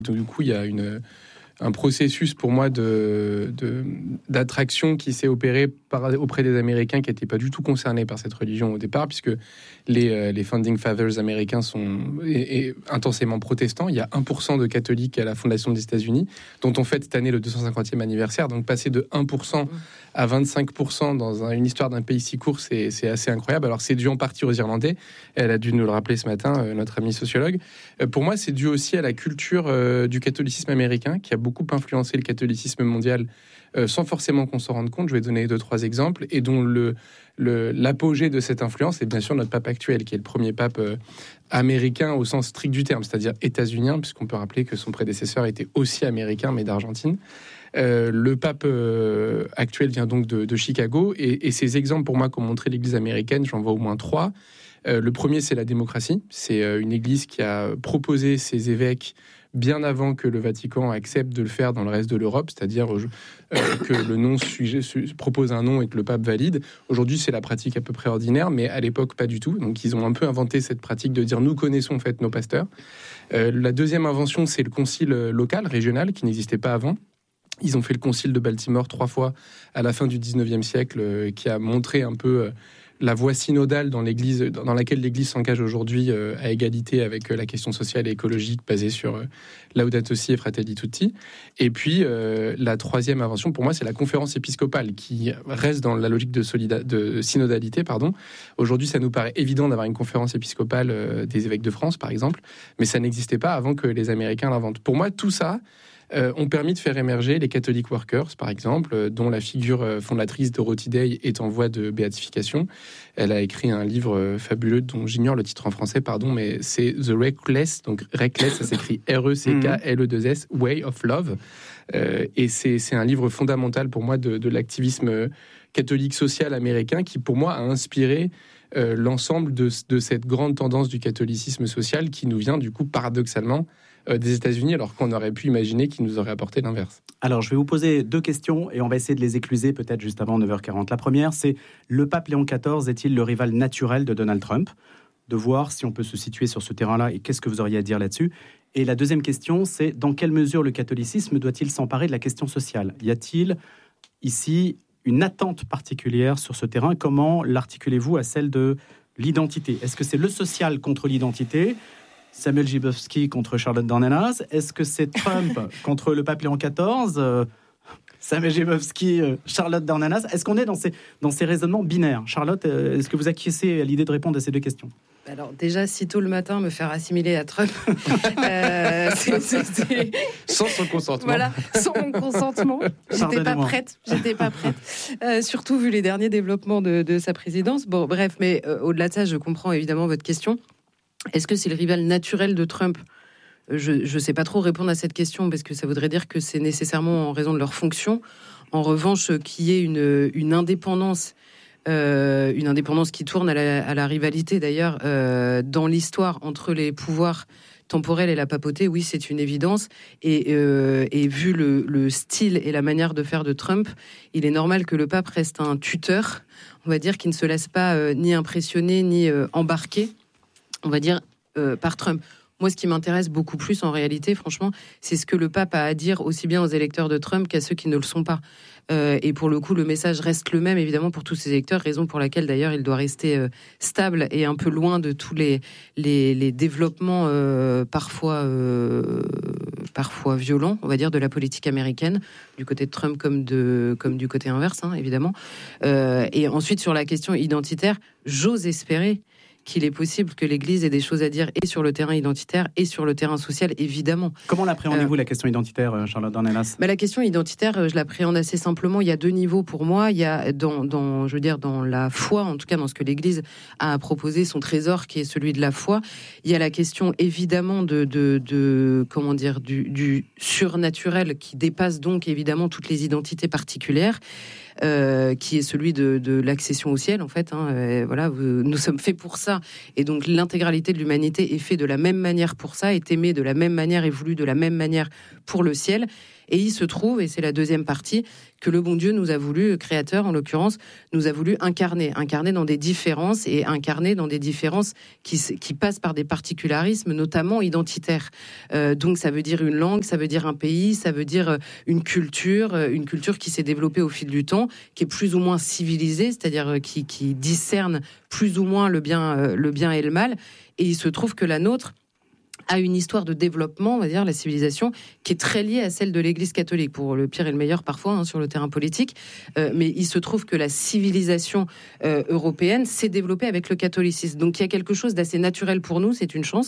Donc, du coup, il y a un processus pour moi d'attraction qui s'est opéré auprès des Américains qui n'étaient pas du tout concernés par cette religion au départ, puisque les Founding Fathers américains sont intensément protestants. Il y a 1% de catholiques à la fondation des États-Unis, dont on fête cette année le 250e anniversaire. Donc passer de 1% à 25% dans une histoire d'un pays si court, c'est assez incroyable. Alors c'est dû en partie aux Irlandais. Elle a dû nous le rappeler ce matin, notre amie sociologue. Pour moi, c'est dû aussi à la culture du catholicisme américain, qui a beaucoup influencé le catholicisme mondial sans forcément qu'on s'en rende compte. Je vais donner 2-3 exemples, et dont l'apogée de cette influence est bien sûr notre pape actuel, qui est le premier pape américain au sens strict du terme, c'est-à-dire états-unien, puisqu'on peut rappeler que son prédécesseur était aussi américain, mais d'Argentine. Le pape actuel vient donc de Chicago, et ces exemples pour moi qu'ont montré l'Église américaine, j'en vois au moins 3. Le premier, c'est la démocratie. C'est une Église qui a proposé ses évêques bien avant que le Vatican accepte de le faire dans le reste de l'Europe, c'est-à-dire que le nom propose un nom et que le pape valide. Aujourd'hui, c'est la pratique à peu près ordinaire, mais à l'époque, pas du tout. Donc, ils ont un peu inventé cette pratique de dire « nous connaissons en fait nos pasteurs ». La deuxième invention, c'est le concile local, régional, qui n'existait pas avant. Ils ont fait le concile de Baltimore 3 fois à la fin du 19e siècle, qui a montré un peu la voie synodale dans laquelle l'Église s'engage aujourd'hui à égalité avec la question sociale et écologique basée sur Laudato Si et Fratelli Tutti. Et puis, la troisième invention, pour moi, c'est la conférence épiscopale, qui reste dans la logique de synodalité. Aujourd'hui, ça nous paraît évident d'avoir une conférence épiscopale des évêques de France, par exemple, mais ça n'existait pas avant que les Américains l'inventent. Pour moi, tout ça ont permis de faire émerger les Catholic Workers, par exemple, dont la figure fondatrice Dorothy Day est en voie de béatification. Elle a écrit un livre fabuleux dont j'ignore le titre en français, mais c'est The Reckless, donc Reckless, ça s'écrit R-E-C-K-L-E-2-S, Way of Love. Et c'est un livre fondamental pour moi de l'activisme catholique social américain qui, pour moi, a inspiré l'ensemble de cette grande tendance du catholicisme social qui nous vient, du coup, paradoxalement, des États-Unis, alors qu'on aurait pu imaginer qu'ils nous auraient apporté l'inverse. Alors, je vais vous poser 2 questions et on va essayer de les écluser peut-être juste avant 9h40. La première, c'est: le pape Léon XIV est-il le rival naturel de Donald Trump? De voir si on peut se situer sur ce terrain-là et qu'est-ce que vous auriez à dire là-dessus. Et la deuxième question, c'est: dans quelle mesure le catholicisme doit-il s'emparer de la question sociale? Y a-t-il ici une attente particulière sur ce terrain? Comment l'articulez-vous à celle de l'identité? Est-ce que c'est le social contre l'identité? Samuel Gibowski contre Charlotte Dornelas? Est-ce que c'est Trump contre le pape Léon XIV? Samuel Gibowski, Charlotte Dornelas? Est-ce qu'on est dans ces raisonnements binaires? Charlotte, est-ce que vous acquiescez à l'idée de répondre à ces 2 questions? Alors déjà, si tôt le matin, me faire assimiler à Trump, sans son consentement. Voilà, sans mon consentement. J'étais pas prête. Surtout vu les derniers développements de sa présidence. Bon, bref, mais au-delà de ça, je comprends évidemment votre question. Est-ce que c'est le rival naturel de Trump? Je ne sais pas trop répondre à cette question parce que ça voudrait dire que c'est nécessairement en raison de leur fonction. En revanche, qu'il y ait une indépendance qui tourne à la rivalité d'ailleurs dans l'histoire entre les pouvoirs temporels et la papauté, oui, c'est une évidence. Et vu le style et la manière de faire de Trump, il est normal que le pape reste un tuteur, on va dire, qui ne se laisse pas ni impressionner ni embarquer, on va dire, par Trump. Moi, ce qui m'intéresse beaucoup plus, en réalité, franchement, c'est ce que le pape a à dire aussi bien aux électeurs de Trump qu'à ceux qui ne le sont pas. Et pour le coup, le message reste le même, évidemment, pour tous ces électeurs, raison pour laquelle, d'ailleurs, il doit rester stable et un peu loin de tous les développements parfois violents, on va dire, de la politique américaine, du côté de Trump comme du côté inverse, évidemment. Et ensuite, sur la question identitaire, j'ose espérer qu'il est possible que l'Église ait des choses à dire et sur le terrain identitaire et sur le terrain social, évidemment. Comment l'appréhendez-vous, la question identitaire, Charlotte Dornelas? La question identitaire, je l'appréhende assez simplement. Il y a 2 niveaux pour moi. Il y a dans la foi, en tout cas dans ce que l'Église a proposé, son trésor qui est celui de la foi. Il y a la question évidemment du surnaturel qui dépasse donc évidemment toutes les identités particulières. Qui est celui de l'accession au ciel, en fait. Nous sommes faits pour ça. Et donc, l'intégralité de l'humanité est faite de la même manière pour ça, est aimée de la même manière et voulue de la même manière pour le ciel. Et il se trouve, et c'est la deuxième partie, que le bon Dieu nous a voulu, créateur en l'occurrence, nous a voulu incarner dans des différences, et incarner dans des différences qui passent par des particularismes, notamment identitaires. Donc ça veut dire une langue, ça veut dire un pays, ça veut dire une culture qui s'est développée au fil du temps, qui est plus ou moins civilisée, c'est-à-dire qui discerne plus ou moins le bien et le mal. Et il se trouve que la nôtre a une histoire de développement, on va dire, la civilisation, qui est très liée à celle de l'Église catholique, pour le pire et le meilleur parfois, sur le terrain politique. Mais il se trouve que la civilisation européenne s'est développée avec le catholicisme. Donc il y a quelque chose d'assez naturel pour nous, c'est une chance,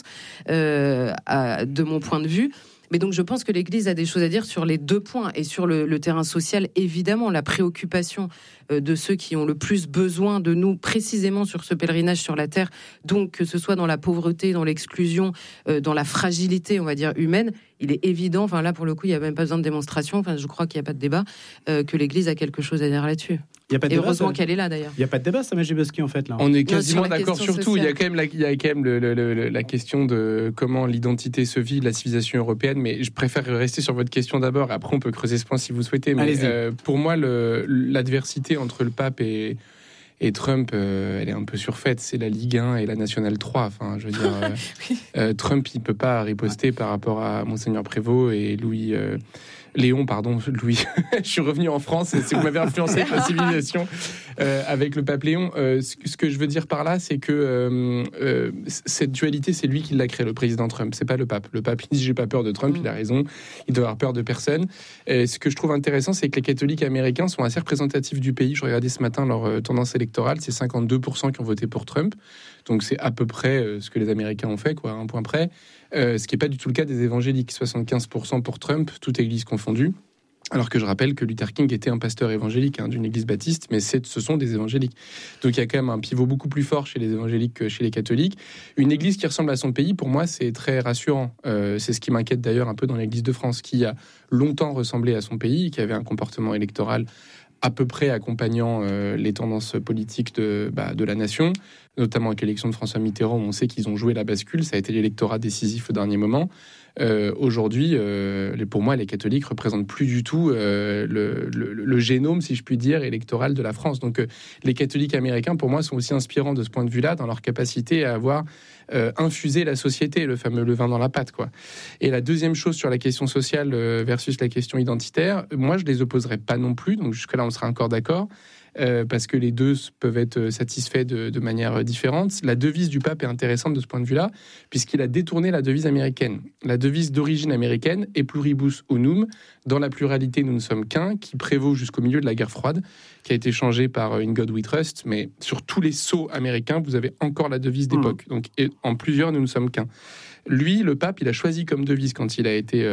de mon point de vue. Mais donc, je pense que l'Église a des choses à dire sur les deux points. Et sur le terrain social, évidemment, la préoccupation de ceux qui ont le plus besoin de nous, précisément sur ce pèlerinage sur la terre. Donc, que ce soit dans la pauvreté, dans l'exclusion, dans la fragilité, on va dire, humaine, il est évident, enfin là, pour le coup, il n'y a même pas besoin de démonstration, enfin, je crois qu'il n'y a pas de débat, que l'Église a quelque chose à dire là-dessus. Il y a pas de et débat, heureusement qu'elle est là, d'ailleurs. Il n'y a pas de débat, Samuel Gibowski, en fait, là. On est quasiment d'accord sur tout. Il y a quand même la question de comment l'identité se vit, la civilisation européenne, mais je préfère rester sur votre question d'abord. Après, on peut creuser ce point si vous souhaitez. Mais pour moi, l'adversité entre le pape et Trump, elle est un peu surfaite. C'est la Ligue 1 et la Nationale 3. Enfin, je veux dire, Trump, il peut pas riposter par rapport à Monseigneur Prévost et Léon, Louis. Je suis revenu en France, et vous m'avez influencé avec la civilisation avec le pape Léon. Ce que je veux dire par là, c'est que cette dualité, c'est lui qui l'a créée, le président Trump. C'est pas le pape. Le pape, il dit j'ai pas peur de Trump, il a raison. Il doit avoir peur de personne. Ce que je trouve intéressant, c'est que les catholiques américains sont assez représentatifs du pays. Je regardais ce matin leur tendance électorale, c'est 52% qui ont voté pour Trump. Donc c'est à peu près ce que les Américains ont fait, quoi, à un point près. Ce qui n'est pas du tout le cas des évangéliques. 75% pour Trump, toute église confondue. Alors que je rappelle que Luther King était un pasteur évangélique d'une église baptiste, mais ce sont des évangéliques. Donc il y a quand même un pivot beaucoup plus fort chez les évangéliques que chez les catholiques. Une église qui ressemble à son pays, pour moi, c'est très rassurant. C'est ce qui m'inquiète d'ailleurs un peu dans l'église de France, qui a longtemps ressemblé à son pays, qui avait un comportement électoral à peu près accompagnant les tendances politiques de la nation, notamment avec l'élection de François Mitterrand, où on sait qu'ils ont joué la bascule. Ça a été l'électorat décisif au dernier moment. Aujourd'hui, pour moi, les catholiques représentent plus du tout le génome, si je puis dire, électoral de la France. Donc, les catholiques américains, pour moi, sont aussi inspirants de ce point de vue-là, dans leur capacité à avoir infusé la société, le fameux levain dans la pâte, quoi. Et la deuxième chose sur la question sociale versus la question identitaire, moi, je les opposerais pas non plus. Donc, jusque-là, on sera encore d'accord. Parce que les deux peuvent être satisfaits de manière différente. La devise du pape est intéressante de ce point de vue-là, puisqu'il a détourné la devise américaine. La devise d'origine américaine est pluribus unum, dans la pluralité nous ne sommes qu'un, qui prévaut jusqu'au milieu de la guerre froide, qui a été changée par In God We Trust, mais sur tous les sceaux américains, vous avez encore la devise d'époque. Donc, en plusieurs, nous ne sommes qu'un. Lui, le pape, il a choisi comme devise quand il a été...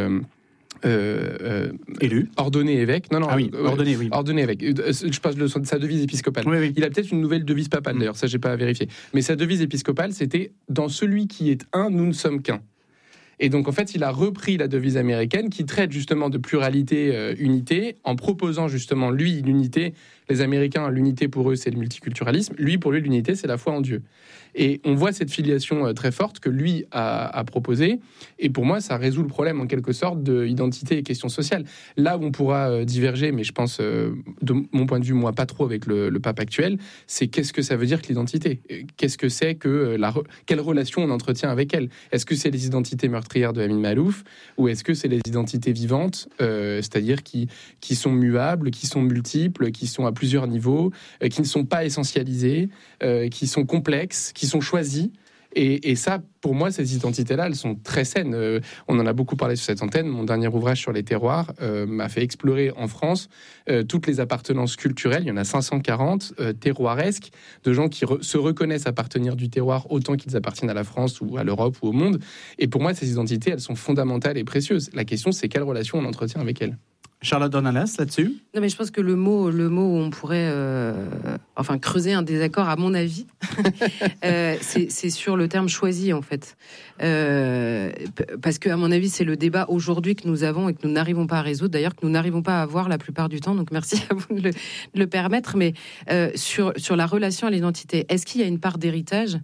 élu, ordonné évêque. Ordonné évêque. Je passe de sa devise épiscopale. Oui. Il a peut-être une nouvelle devise papale d'ailleurs, ça j'ai pas à vérifier. Mais sa devise épiscopale, c'était dans celui qui est un, nous ne sommes qu'un. Et donc, en fait, il a repris la devise américaine qui traite justement de pluralité, unité, en proposant justement, lui, l'unité. Les Américains, l'unité pour eux, c'est le multiculturalisme. Lui, pour lui, l'unité, c'est la foi en Dieu. Et on voit cette filiation très forte que lui a proposée. Et pour moi, ça résout le problème, en quelque sorte, d'identité et questions sociales. Là où on pourra diverger, mais je pense, de mon point de vue, moi, pas trop avec le pape actuel, c'est qu'est-ce que ça veut dire que l'identité ? Qu'est-ce que c'est que quelle relation on entretient avec elle ? Est-ce que c'est les identités meurtrières de Amin Maalouf, ou est-ce que c'est les identités vivantes, c'est-à-dire qui sont muables, qui sont multiples, qui sont à plusieurs niveaux, qui ne sont pas essentialisées, qui sont complexes, qui sont choisies. Et ça, pour moi, ces identités-là, elles sont très saines. On en a beaucoup parlé sur cette antenne. Mon dernier ouvrage sur les terroirs m'a fait explorer en France toutes les appartenances culturelles. Il y en a 540 terroiresques, de gens qui se reconnaissent appartenir du terroir autant qu'ils appartiennent à la France ou à l'Europe ou au monde. Et pour moi, ces identités, elles sont fondamentales et précieuses. La question, c'est quelle relation on entretient avec elles. Charlotte Dornalas, là-dessus ? Non, mais je pense que le mot où on pourrait creuser un désaccord, à mon avis, c'est sur le terme choisi, en fait. Parce que, à mon avis, c'est le débat aujourd'hui que nous avons et que nous n'arrivons pas à résoudre, d'ailleurs, que nous n'arrivons pas à avoir la plupart du temps. Donc, merci à vous de le permettre. Mais sur la relation à l'identité, est-ce qu'il y a une part d'héritage ?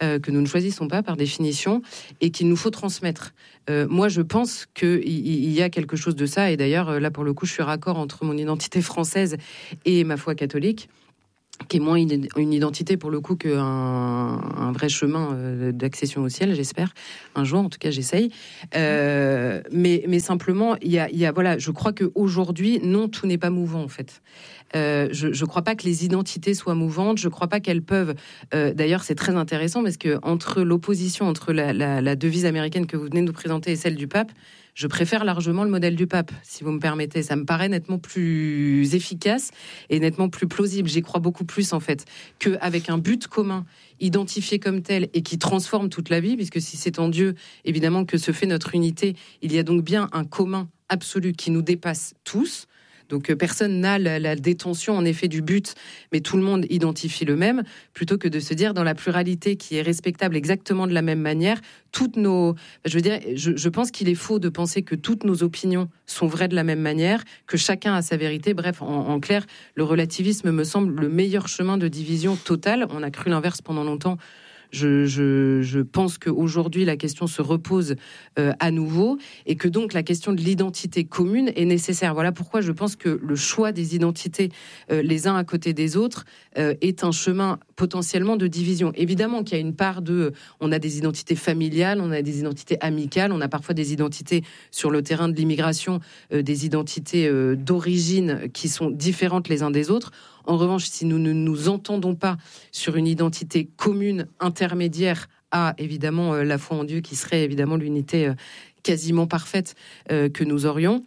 que nous ne choisissons pas par définition et qu'il nous faut transmettre. Moi, je pense qu'il y a quelque chose de ça, et d'ailleurs, là, pour le coup, je suis raccord entre mon identité française et ma foi catholique, qui est moins une identité pour le coup qu'un vrai chemin d'accession au ciel, j'espère, un jour, en tout cas j'essaye. Mais simplement, il y a, voilà, je crois qu'aujourd'hui, non, tout n'est pas mouvant en fait. Je ne crois pas que les identités soient mouvantes, je ne crois pas qu'elles peuvent... d'ailleurs, c'est très intéressant parce que entre l'opposition, entre la devise américaine que vous venez de nous présenter et celle du pape, je préfère largement le modèle du pape, si vous me permettez. Ça me paraît nettement plus efficace et nettement plus plausible. J'y crois beaucoup plus, en fait, qu'avec un but commun, identifié comme tel et qui transforme toute la vie, puisque si c'est en Dieu, évidemment, que se fait notre unité, il y a donc bien un commun absolu qui nous dépasse tous. Donc personne n'a la détention en effet du but, mais tout le monde identifie le même, plutôt que de se dire dans la pluralité qui est respectable exactement de la même manière, toutes nos... Je pense qu'il est faux de penser que toutes nos opinions sont vraies de la même manière, que chacun a sa vérité. Bref, en clair, le relativisme me semble le meilleur chemin de division totale. On a cru l'inverse pendant longtemps. Je pense qu'aujourd'hui, la question se repose à nouveau et que donc la question de l'identité commune est nécessaire. Voilà pourquoi je pense que le choix des identités les uns à côté des autres est un chemin potentiellement de division. Évidemment qu'il y a une part de... On a des identités familiales, on a des identités amicales, on a parfois des identités sur le terrain de l'immigration, des identités d'origine qui sont différentes les uns des autres. En revanche, si nous ne nous entendons pas sur une identité commune intermédiaire à, évidemment, la foi en Dieu, qui serait évidemment l'unité quasiment parfaite que nous aurions,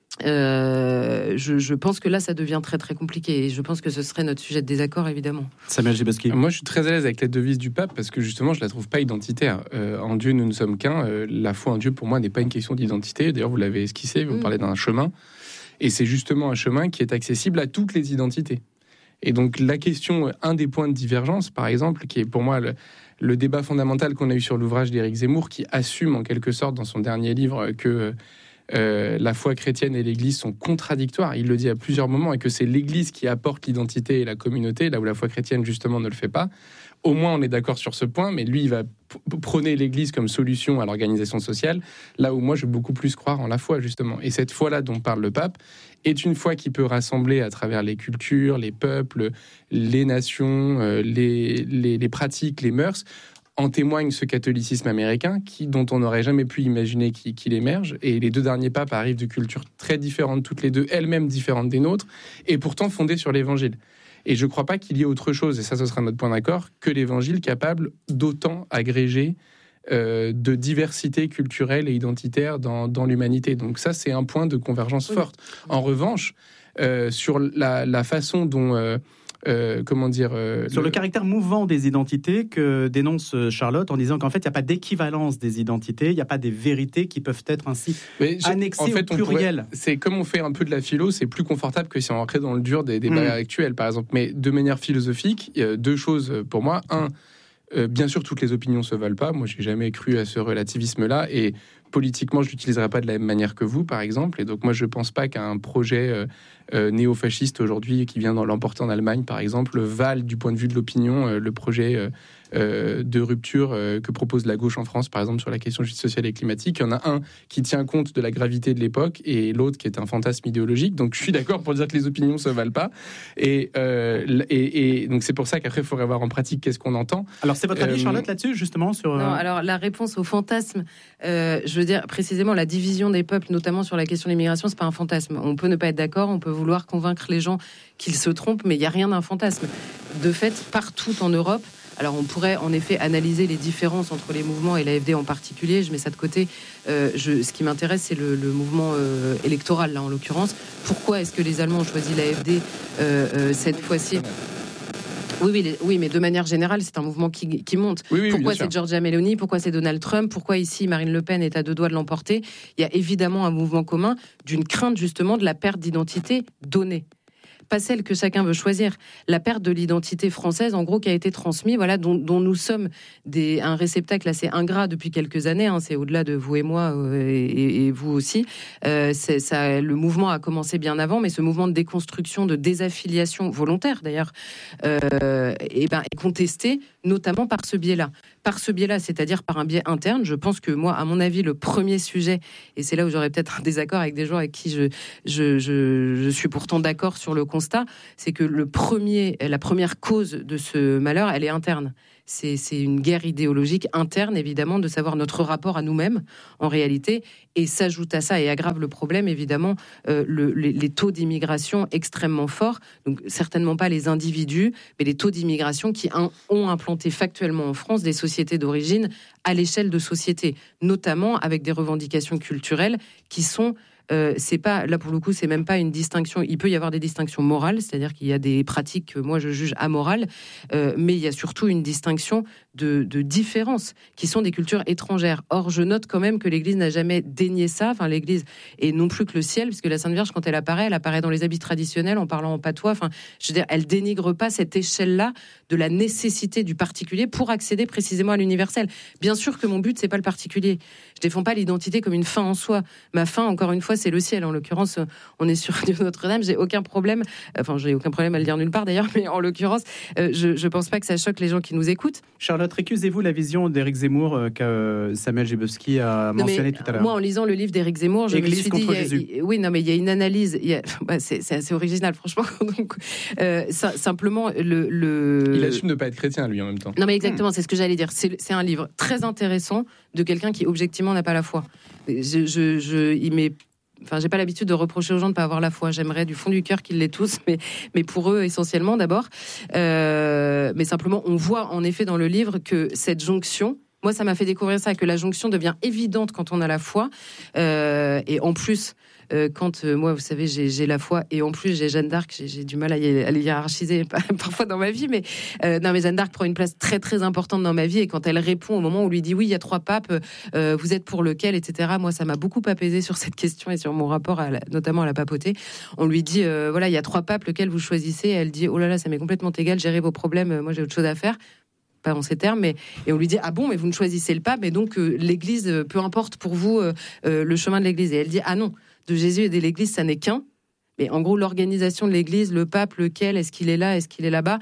je pense que là, ça devient très très compliqué. Et je pense que ce serait notre sujet de désaccord, évidemment. Samuel Gibaski. Moi, je suis très à l'aise avec la devise du pape parce que justement, je la trouve pas identitaire. En Dieu, nous ne sommes qu'un. La foi en Dieu, pour moi, n'est pas une question d'identité. D'ailleurs, vous l'avez esquissé, vous parlez d'un chemin. Et c'est justement un chemin qui est accessible à toutes les identités. Et donc la question, un des points de divergence, par exemple, qui est pour moi le débat fondamental qu'on a eu sur l'ouvrage d'Éric Zemmour, qui assume en quelque sorte dans son dernier livre que la foi chrétienne et l'Église sont contradictoires. Il le dit à plusieurs moments, et que c'est l'Église qui apporte l'identité et la communauté, là où la foi chrétienne justement ne le fait pas. Au moins on est d'accord sur ce point, mais lui il va prôner l'Église comme solution à l'organisation sociale, là où moi je veux beaucoup plus croire en la foi justement. Et cette foi-là dont parle le pape est une foi qui peut rassembler à travers les cultures, les peuples, les nations, les pratiques, les mœurs. En témoigne ce catholicisme américain dont on n'aurait jamais pu imaginer qu'il émerge. Et les deux derniers papes arrivent de cultures très différentes, toutes les deux, elles-mêmes différentes des nôtres, et pourtant fondées sur l'Évangile. Et je ne crois pas qu'il y ait autre chose, et ça, ce sera notre point d'accord, que l'Évangile capable d'autant agréger de diversité culturelle et identitaire dans l'humanité. Donc ça, c'est un point de convergence forte. En revanche, sur la façon dont... sur le caractère mouvant des identités que dénonce Charlotte en disant qu'en fait il n'y a pas d'équivalence des identités, il n'y a pas des vérités qui peuvent être ainsi annexées au pluriel. C'est comme on fait un peu de la philo, c'est plus confortable que si on rentrait dans le dur des débats actuels par exemple. Mais de manière philosophique, il y a deux choses pour moi. Bien sûr, toutes les opinions se valent pas. Moi, j'ai jamais cru à ce relativisme-là et politiquement, je l'utiliserai pas de la même manière que vous, par exemple. Et donc, moi, je pense pas qu'un projet néo-fasciste aujourd'hui qui vient l'emporter en Allemagne, par exemple, vale du point de vue de l'opinion le projet de rupture que propose la gauche en France, par exemple, sur la question justice sociale et climatique. Il y en a un qui tient compte de la gravité de l'époque et l'autre qui est un fantasme idéologique. Donc, je suis d'accord pour dire que les opinions se valent pas. Et donc, c'est pour ça qu'après, il faudrait voir en pratique qu'est-ce qu'on entend. Alors, c'est votre avis, Charlotte, là-dessus, justement sur... Non, alors, la réponse au fantasme, je veux dire, précisément, la division des peuples, notamment sur la question de l'immigration, c'est pas un fantasme. On peut ne pas être d'accord, on peut vouloir convaincre les gens qu'ils se trompent, mais il n'y a rien d'un fantasme. De fait, partout en Europe, alors on pourrait en effet analyser les différences entre les mouvements et l'AfD en particulier, je mets ça de côté. Ce qui m'intéresse, c'est le mouvement électoral, là en l'occurrence. Pourquoi est-ce que les Allemands ont choisi l'AfD cette fois-ci ? Oui, mais de manière générale, c'est un mouvement qui monte. Pourquoi c'est Giorgia Meloni ? Pourquoi c'est Donald Trump ? Pourquoi ici Marine Le Pen est à deux doigts de l'emporter ? Il y a évidemment un mouvement commun d'une crainte justement de la perte d'identité donnée. Pas celle que chacun veut choisir. La perte de l'identité française, en gros, qui a été transmise, voilà, dont nous sommes un réceptacle assez ingrat depuis quelques années. C'est au-delà de vous et moi et vous aussi. Le mouvement a commencé bien avant, mais ce mouvement de déconstruction, de désaffiliation volontaire d'ailleurs, est contesté, notamment par ce biais-là. par ce biais-là, c'est-à-dire par un biais interne. Je pense que moi, à mon avis, le premier sujet, et c'est là où j'aurais peut-être un désaccord avec des gens avec qui je suis pourtant d'accord sur le constat, c'est que la première cause de ce malheur, elle est interne. C'est une guerre idéologique interne, évidemment, de savoir notre rapport à nous-mêmes, en réalité, et s'ajoute à ça et aggrave le problème, évidemment, les taux d'immigration extrêmement forts, donc certainement pas les individus, mais les taux d'immigration qui ont implanté factuellement en France des sociétés d'origine à l'échelle de sociétés, notamment avec des revendications culturelles qui sont... c'est pas, là pour le coup, c'est même pas une distinction. Il peut y avoir des distinctions morales, c'est-à-dire qu'il y a des pratiques que moi je juge amorales, mais il y a surtout une distinction de différences qui sont des cultures étrangères. Or, je note quand même que l'Église n'a jamais dénié ça, enfin l'Église et non plus que le ciel, puisque la Sainte Vierge, quand elle apparaît dans les habits traditionnels en parlant en patois. Enfin, je veux dire, elle dénigre pas cette échelle-là de la nécessité du particulier pour accéder précisément à l'universel. Bien sûr que mon but c'est pas le particulier. Je défends pas l'identité comme une fin en soi. Ma fin, encore une fois, c'est le ciel. En l'occurrence, on est sur Notre-Dame. J'ai aucun problème à le dire nulle part d'ailleurs, mais en l'occurrence, je pense pas que ça choque les gens qui nous écoutent. Charlotte, récusez-vous la vision d'Éric Zemmour que Samuel Gibowski a mentionné tout à l'heure? Moi, en lisant le livre d'Éric Zemmour, je Église me suis contre dit, Jésus. Oui, non, mais il y a une analyse. C'est assez original, franchement. Donc, simplement, il assume de ne pas être chrétien, lui, en même temps. Non, mais exactement, c'est ce que j'allais dire. C'est un livre très intéressant de quelqu'un qui, objectivement, n'a pas la foi. J'ai pas l'habitude de reprocher aux gens de ne pas avoir la foi. J'aimerais du fond du cœur qu'ils l'aient tous, mais pour eux essentiellement d'abord. Mais simplement, on voit en effet dans le livre que cette jonction, moi ça m'a fait découvrir ça, que la jonction devient évidente quand on a la foi. Et en plus, moi, vous savez, j'ai la foi et en plus j'ai Jeanne d'Arc, j'ai du mal à les hiérarchiser parfois dans ma vie, mais Jeanne d'Arc prend une place très très importante dans ma vie et quand elle répond au moment où on lui dit oui, il y a 3 papes, vous êtes pour lequel, etc. Moi, ça m'a beaucoup apaisé sur cette question et sur mon rapport notamment à la papauté. On lui dit voilà, il y a 3 papes, lequel vous choisissez? Et elle dit oh là là, ça m'est complètement égal, gérez vos problèmes, moi j'ai autre chose à faire. Pas en ces termes, et on lui dit ah bon, mais vous ne choisissez le pape, et donc l'Église, peu importe pour vous le chemin de l'Église. Et elle dit ah non, de Jésus et de l'Église, ça n'est qu'un. Mais en gros, l'organisation de l'Église, le pape, lequel, est-ce qu'il est là, est-ce qu'il est là-bas,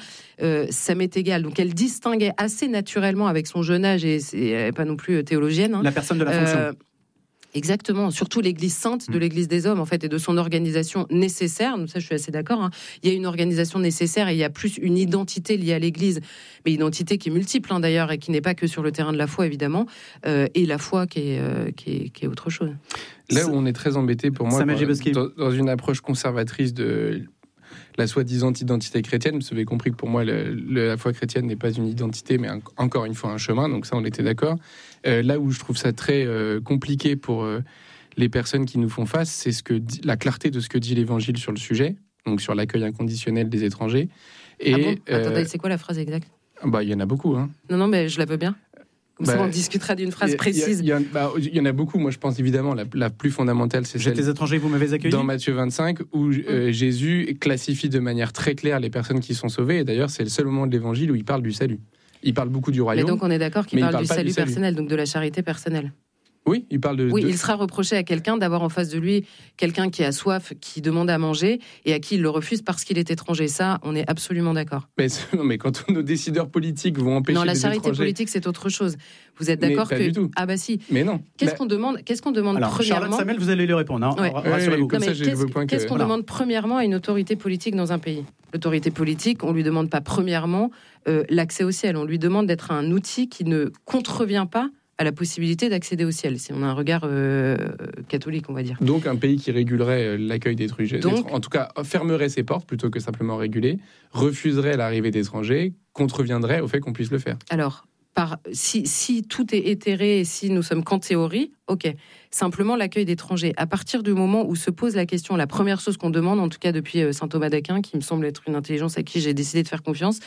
ça m'est égal. Donc elle distinguait assez naturellement avec son jeune âge, et elle n'est pas non plus théologienne. Hein, la personne de la fonction. Exactement, surtout l'Église sainte de l'Église des hommes, en fait, et de son organisation nécessaire. Donc ça, je suis assez d'accord. Hein. Il y a une organisation nécessaire et il y a plus une identité liée à l'Église, mais identité qui est multiple, hein, d'ailleurs, et qui n'est pas que sur le terrain de la foi, évidemment, et la foi qui est autre chose. Là où on est très embêté, pour moi, dans une approche conservatrice de la soi-disant identité chrétienne, vous avez compris que pour moi, la foi chrétienne n'est pas une identité, mais encore une fois un chemin, donc ça, on était d'accord. Là où je trouve ça très compliqué pour les personnes qui nous font face, c'est la clarté de ce que dit l'Évangile sur le sujet, donc sur l'accueil inconditionnel des étrangers. Et, Attendez, c'est quoi la phrase exacte? Il y en a beaucoup. Hein. Non, mais je la veux bien. Comme ça, on discutera d'une phrase précise. Il y en a beaucoup. Moi, je pense évidemment la plus fondamentale, c'est celle des étrangers, vous m'avez accueilli. Dans Matthieu 25, où Jésus classifie de manière très claire les personnes qui sont sauvées. Et d'ailleurs, c'est le seul moment de l'Évangile où il parle du salut. Il parle beaucoup du royaume. Mais donc, on est d'accord qu'il parle du salut personnel, donc de la charité personnelle. Oui, il parle de... Oui, il sera reproché à quelqu'un d'avoir en face de lui quelqu'un qui a soif, qui demande à manger et à qui il le refuse parce qu'il est étranger. Ça, on est absolument d'accord. Mais quand nos décideurs politiques vont empêcher les étrangers... Non, la charité politique, c'est autre chose. Vous êtes d'accord que... Du tout. Ah bah si. Mais non. Qu'est-ce qu'on demande Alors, premièrement... Charlotte Samuel, vous allez lui répondre. Hein. Ouais. Rassurez-vous. Qu'est-ce qu'on demande premièrement à une autorité politique dans un pays? L'autorité politique, on lui demande pas premièrement l'accès au ciel. On lui demande d'être un outil qui ne contrevient pas à la possibilité d'accéder au ciel, si on a un regard catholique, on va dire. Donc un pays qui régulerait l'accueil d'étrangers, en tout cas fermerait ses portes plutôt que simplement réguler, refuserait l'arrivée d'étrangers, contreviendrait au fait qu'on puisse le faire. Alors, si tout est éthéré et si nous sommes qu'en théorie, ok. Simplement l'accueil d'étrangers. À partir du moment où se pose la question, la première chose qu'on demande, en tout cas depuis saint Thomas d'Aquin, qui me semble être une intelligence à qui j'ai décidé de faire confiance,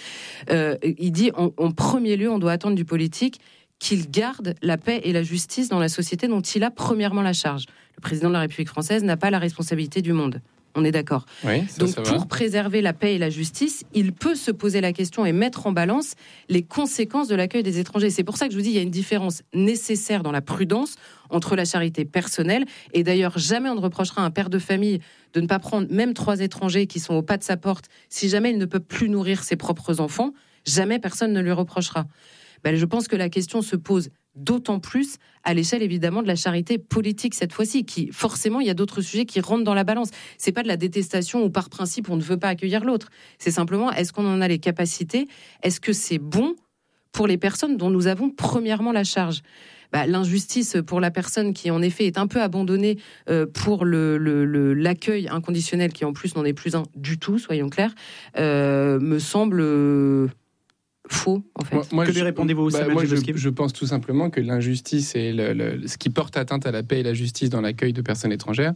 il dit en premier lieu, on doit attendre du politique qu'il garde la paix et la justice dans la société dont il a premièrement la charge. Le président de la République française n'a pas la responsabilité du monde. On est d'accord. Oui, donc, pour préserver la paix et la justice, il peut se poser la question et mettre en balance les conséquences de l'accueil des étrangers. C'est pour ça que je vous dis, il y a une différence nécessaire dans la prudence entre la charité personnelle. Et d'ailleurs, jamais on ne reprochera à un père de famille de ne pas prendre même 3 étrangers qui sont au pas de sa porte. Si jamais il ne peut plus nourrir ses propres enfants, jamais personne ne lui reprochera. je pense que la question se pose d'autant plus à l'échelle évidemment de la charité politique cette fois-ci, qui forcément il y a d'autres sujets qui rentrent dans la balance. C'est pas de la détestation ou par principe on ne veut pas accueillir l'autre. C'est simplement est-ce qu'on en a les capacités ? Est-ce que c'est bon pour les personnes dont nous avons premièrement la charge ? L'injustice pour la personne qui en effet est un peu abandonnée pour l'accueil inconditionnel qui en plus n'en est plus un du tout, soyons clairs, me semble faux en fait. Que lui répondez-vous, je pense tout simplement que l'injustice et ce qui porte atteinte à la paix et la justice dans l'accueil de personnes étrangères,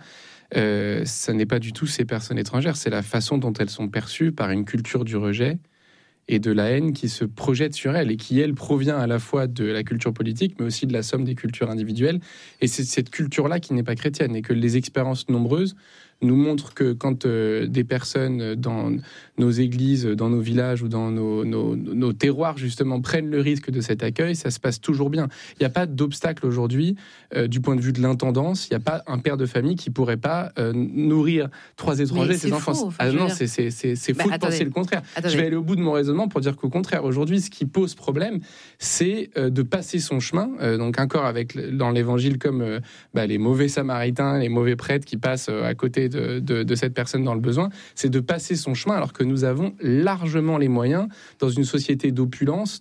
ça n'est pas du tout ces personnes étrangères, c'est la façon dont elles sont perçues par une culture du rejet et de la haine qui se projette sur elle et qui, elle, provient à la fois de la culture politique, mais aussi de la somme des cultures individuelles. Et c'est cette culture-là qui n'est pas chrétienne et que les expériences nombreuses nous montrent que quand des personnes dans nos églises, dans nos villages ou dans nos terroirs, justement, prennent le risque de cet accueil, ça se passe toujours bien. Il n'y a pas d'obstacle aujourd'hui du point de vue de l'intendance. Il n'y a pas un père de famille qui ne pourrait pas nourrir 3 étrangers, ses enfants. Faux, non, c'est faux de penser le contraire. Je vais aller au bout de mon raisonnement pour dire qu'au contraire, aujourd'hui, ce qui pose problème, c'est de passer son chemin. Donc, encore dans l'évangile, comme les mauvais samaritains, les mauvais prêtres qui passent à côté de cette personne dans le besoin, c'est de passer son chemin alors que nous avons largement les moyens dans une société d'opulence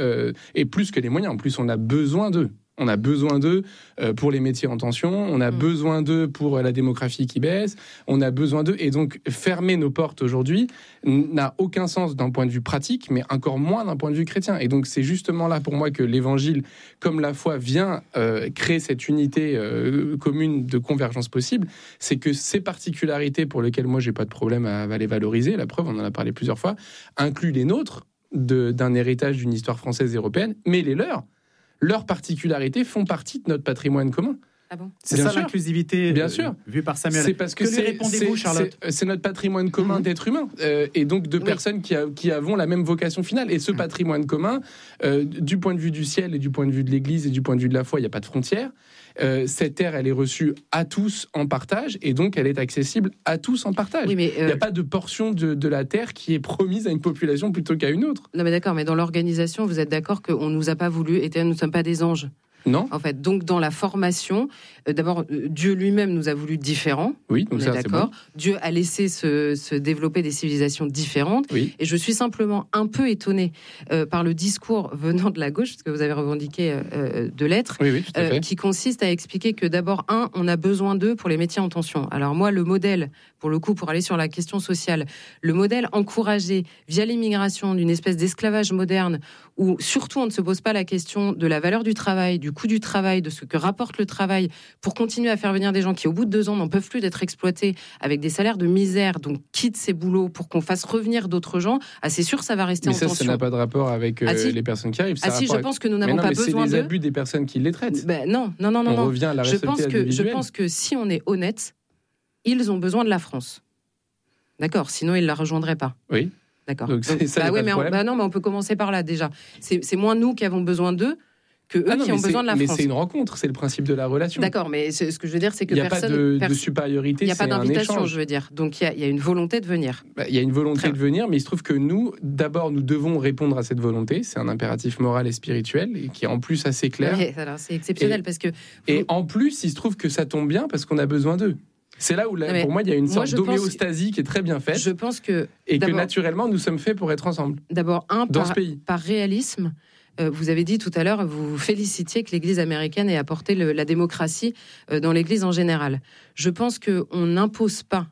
et plus que les moyens, en plus on a besoin d'eux. On a besoin d'eux pour les métiers en tension, on a besoin d'eux pour la démographie qui baisse, on a besoin d'eux. Et donc, fermer nos portes aujourd'hui n'a aucun sens d'un point de vue pratique, mais encore moins d'un point de vue chrétien. Et donc, c'est justement là pour moi que l'évangile, comme la foi, vient créer cette unité commune de convergence possible. C'est que ces particularités pour lesquelles moi, j'ai pas de problème à les valoriser, la preuve, on en a parlé plusieurs fois, incluent les nôtres d'un héritage d'une histoire française et européenne, mais les leurs. Leurs particularités font partie de notre patrimoine commun. Ah bon ? C'est bien ça sûr. L'inclusivité vue par Samuel. C'est parce que lui répondez-vous, Charlotte ? C'est notre patrimoine commun d'êtres humains et donc de personnes qui avons la même vocation finale. Et ce patrimoine commun, du point de vue du ciel et du point de vue de l'Église et du point de vue de la foi, il n'y a pas de frontières. Cette terre, elle est reçue à tous en partage et donc elle est accessible à tous en partage. Il n'y a pas de portion de la terre qui est promise à une population plutôt qu'à une autre. Non mais d'accord, mais dans l'organisation, vous êtes d'accord qu'on ne nous a pas voulu, et nous ne sommes pas des anges ? Non. En fait, donc dans la formation, d'abord, Dieu lui-même nous a voulu différents. Oui, donc ça, d'accord. C'est bon. Dieu a laissé se développer des civilisations différentes. Oui. Et je suis simplement un peu étonnée par le discours venant de la gauche, parce que vous avez revendiqué de l'être, oui, tout à fait. qui consiste à expliquer que d'abord, on a besoin d'eux pour les métiers en tension. Alors moi, le modèle, pour le coup, pour aller sur la question sociale, le modèle encouragé via l'immigration d'une espèce d'esclavage moderne, où surtout on ne se pose pas la question de la valeur du travail, du coût du travail, de ce que rapporte le travail, pour continuer à faire venir des gens qui, au bout de 2 ans, n'en peuvent plus d'être exploités avec des salaires de misère, donc quittent ces boulots pour qu'on fasse revenir d'autres gens, c'est sûr, ça va rester en tension. Mais ça n'a pas de rapport avec les personnes qui arrivent. Je pense que nous n'avons pas besoin d'eux. C'est les abus des personnes qui les traitent. Non. On revient à la responsabilité individuelle. Je pense que si on est honnête, ils ont besoin de la France. D'accord, sinon ils ne la rejoindraient pas. Oui. D'accord. Donc ça, mais on peut commencer par là déjà. C'est moins nous qui avons besoin d'eux que eux qui ont besoin de la France. Mais c'est une rencontre, c'est le principe de la relation. D'accord, mais ce que je veux dire, c'est que il n'y a pas de supériorité, il n'y a pas d'invitation, je veux dire. Donc il y a une volonté de venir. Il y a une volonté de venir, mais il se trouve que nous devons répondre à cette volonté. C'est un impératif moral et spirituel, et qui est en plus assez clair. Ouais, alors c'est exceptionnel parce que... Et en plus, il se trouve que ça tombe bien parce qu'on a besoin d'eux. C'est là où, pour moi, il y a une sorte d'homéostasie qui est très bien faite. Je pense que... Et que naturellement, nous sommes faits pour être ensemble. D'abord, ce pays. Par réalisme... Vous avez dit tout à l'heure, vous félicitiez que l'Église américaine ait apporté la démocratie dans l'Église en général. Je pense qu'on n'impose pas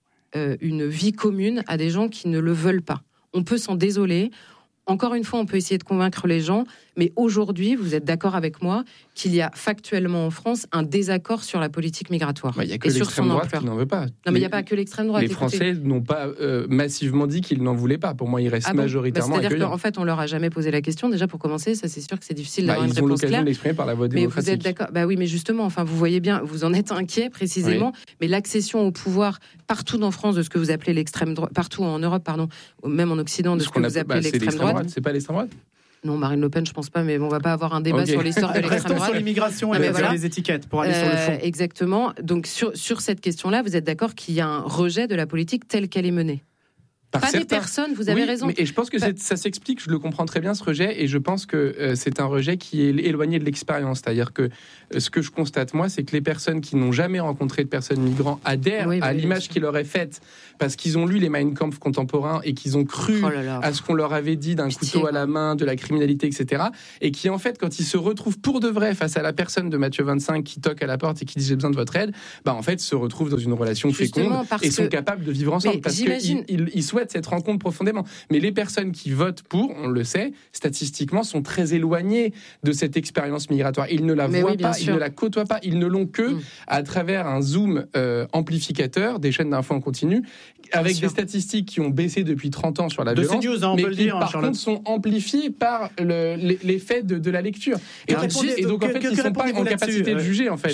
une vie commune à des gens qui ne le veulent pas. On peut s'en désoler. Encore une fois, on peut essayer de convaincre les gens, mais aujourd'hui, vous êtes d'accord avec moi qu'il y a factuellement en France un désaccord sur la politique migratoire. Il n'y a que l'extrême droite qui n'en veut pas. Non, mais il n'y a pas que l'extrême droite. Les Français n'ont pas massivement dit qu'ils n'en voulaient pas. Pour moi, ils restent majoritairement accueillants. C'est-à-dire qu'en fait, on leur a jamais posé la question. Déjà, pour commencer, ça c'est sûr que c'est difficile d'avoir une réponse claire. Ils ont l'occasion de l'exprimer par la voie démocratique. Mais vous êtes d'accord ? Oui, mais justement, enfin, vous voyez bien, vous en êtes inquiet précisément. Oui. Mais l'accession au pouvoir partout en France de ce que vous appelez l'extrême droite, partout en Europe, pardon, même en Occident, de ce que vous appelez l'extrême droite. C'est pas l'extrême droite ? Non, Marine Le Pen, je pense pas, mais on va pas avoir un débat sur l'histoire de l'extrême droite. Sur l'immigration et sur les étiquettes, pour aller sur le fond. Exactement. Donc, sur cette question-là, vous êtes d'accord qu'il y a un rejet de la politique telle qu'elle est menée ? Pas des personnes, vous avez raison. Et je pense que ça s'explique, je le comprends très bien ce rejet, et je pense que c'est un rejet qui est éloigné de l'expérience. C'est-à-dire que ce que je constate, moi, c'est que les personnes qui n'ont jamais rencontré de personnes migrantes adhèrent à l'image qui leur est faite, parce qu'ils ont lu les Mein Kampf contemporains et qu'ils ont cru à ce qu'on leur avait dit d'un couteau à la main, de la criminalité, etc. Et qui, en fait, quand ils se retrouvent pour de vrai face à la personne de Matthieu 25 qui toque à la porte et qui dit j'ai besoin de votre aide, en fait, se retrouvent dans une relation féconde et sont capables de vivre ensemble. Parce qu'ils souhaitent cette rencontre profondément. Mais les personnes qui votent pour, on le sait, statistiquement, sont très éloignées de cette expérience migratoire. Ils ne la voient pas, ils ne la côtoient pas, ils ne l'ont que à travers un zoom amplificateur, des chaînes d'infos en continu, avec des statistiques qui ont baissé depuis 30 ans sur la violence, CNews, mais qui, par contre, sont amplifiées par l'effet de la lecture. Et donc, en fait, ils ne sont pas en capacité de juger, en fait.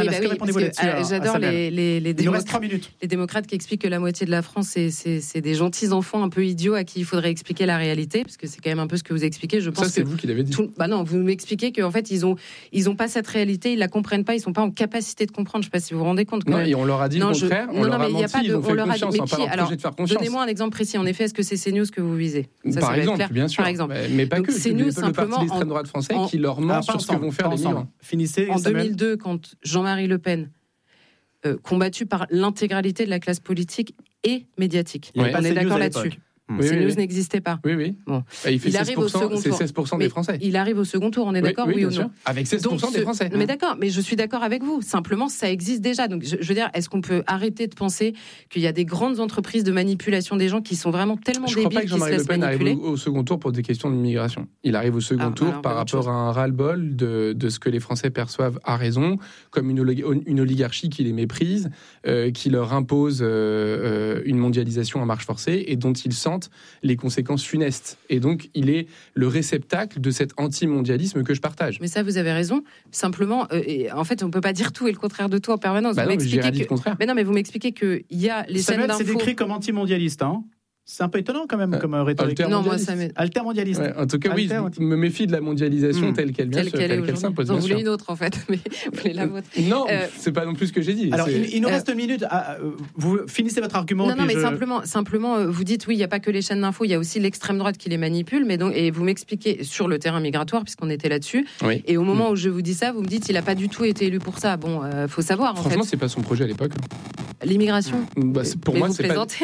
J'adore les démocrates qui expliquent que la moitié de la France, c'est des gentils enfants un peu idiots à qui il faudrait expliquer la réalité, parce que c'est quand même un peu ce que vous expliquez. Je pense ça, c'est vous qui l'avez dit. Non, vous m'expliquez qu'en fait, ils ont pas cette réalité, ils la comprennent pas, ils sont pas en capacité de comprendre. Je sais pas si vous vous rendez compte. Non, et on leur a dit le contraire. On leur a menti, ils ont fait confiance. Alors, donnez-moi un exemple précis. En effet, est-ce que c'est CNews que vous visez? Par exemple, bien sûr. Mais pas que. CNews, le parti d'extrême droite français qui leur ment sur ce que vont faire les migrants. Finissez. En 2002, quand Jean-Marie Le Pen, combattu par l'intégralité de la classe politique et médiatique, on est d'accord là-dessus. CNews n'existait pas. Oui. Bon. Il fait 16%, c'est 16% des Français. Il arrive au second tour, on est d'accord, oui ou non? Avec 16% des Français. Mais d'accord, mais je suis d'accord avec vous. Simplement, ça existe déjà. Donc, je veux dire, est-ce qu'on peut arrêter de penser qu'il y a des grandes entreprises de manipulation des gens qui sont vraiment tellement débiles qu'ils se laissent manipuler? Je crois pas que Jean-Marie Le Pen arrive au second tour pour des questions de migration. Il arrive au second tour par rapport à un ras-le-bol de ce que les Français perçoivent à raison comme une oligarchie qui les méprise, qui leur impose une mondialisation à marche forcée et dont ils sentent les conséquences funestes. Et donc, il est le réceptacle de cet anti-mondialisme que je partage. Mais ça, vous avez raison. Simplement, en fait, on ne peut pas dire tout et le contraire de tout en permanence. Mais vous m'expliquez qu'il y a les chaînes d'infos... c'est décrit comme anti-mondialiste, hein. C'est un peu étonnant quand même comme rhétorique. Altermondialiste. Ouais, en tout cas, oui, je me méfie de la mondialisation telle qu'elle s'impose. Vous voulez une autre, en fait, mais vous voulez la vôtre. Non, c'est pas non plus ce que j'ai dit. Alors, il nous reste une minute. Vous finissez votre argument. Non, mais simplement, vous dites, oui, il n'y a pas que les chaînes d'infos, il y a aussi l'extrême droite qui les manipule, et vous m'expliquez sur le terrain migratoire, puisqu'on était là-dessus, et au moment où je vous dis ça, vous me dites, il n'a pas du tout été élu pour ça. Bon, faut savoir, Franchement, c'est pas son projet à l'époque. L'immigration. Pour moi,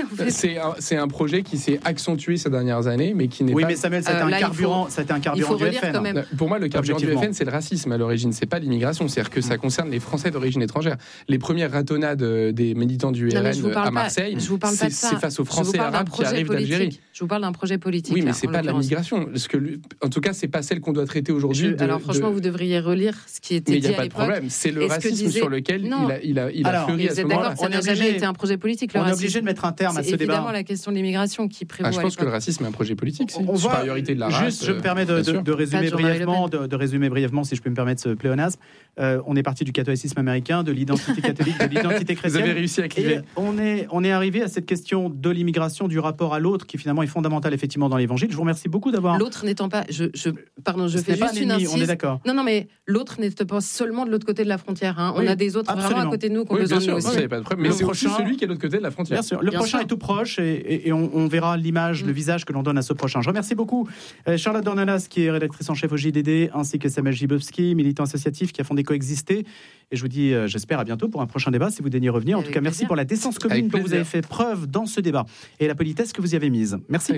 c'est un projet qui s'est accentué ces dernières années, mais qui n'est pas... Oui, mais Samuel, c'était un carburant du FN. Pour moi, le carburant du FN, c'est le racisme à l'origine, c'est pas l'immigration. C'est-à-dire que ça concerne les Français d'origine étrangère. Les premières ratonnades des militants du RN à Marseille, c'est face aux Français arabes qui arrivent d'Algérie. Je vous parle d'un projet politique. Oui, mais c'est pas de la migration. En tout cas, c'est pas celle qu'on doit traiter aujourd'hui. Alors franchement, vous devriez relire ce qui était dit à l'époque. Mais il n'y a pas de problème. C'est le racisme sur lequel il a fleuri à ce moment-là. Ça n'a jamais été un projet politique. On est obligé de mettre un terme à ce débat. C'est évidemment la question de l'immigration qui prévaut. Je pense que le racisme est un projet politique. C'est une supériorité de la race. Juste, je me permets de résumer brièvement, si je peux me permettre ce pléonasme. On est parti du catholicisme américain, de l'identité catholique, de l'identité chrétienne. Vous avez réussi à cliver. On est arrivé à cette question de l'immigration, du rapport à l'autre, qui finalement est fondamental effectivement dans l'Évangile. Je vous remercie beaucoup d'avoir. L'autre n'étant pas, je fais juste une incise. On est d'accord. Non, mais l'autre n'est pas seulement de l'autre côté de la frontière. Hein. On a des autres vraiment à côté de nous qui ont besoin de nous aussi. Mais c'est aussi celui qui est de l'autre côté de la frontière. Bien sûr. Le prochain est tout proche et on verra l'image, le visage que l'on donne à ce prochain. Je remercie beaucoup Charlotte Dornelas, qui est rédactrice en chef au JDD, ainsi que Samuel Gibowski, militant associatif qui a fondé Coexister. Et je vous dis, j'espère à bientôt pour un prochain débat, si vous daignez revenir. En tout cas, merci pour la décence commune dont vous avez fait preuve dans ce débat et la politesse que vous y avez mise. Merci.